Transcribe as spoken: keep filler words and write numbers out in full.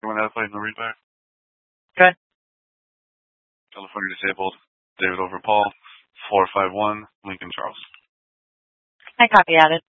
Everyone that played in the replay? Good. California disabled. David over Paul. four five one, Lincoln Charles. I copy added.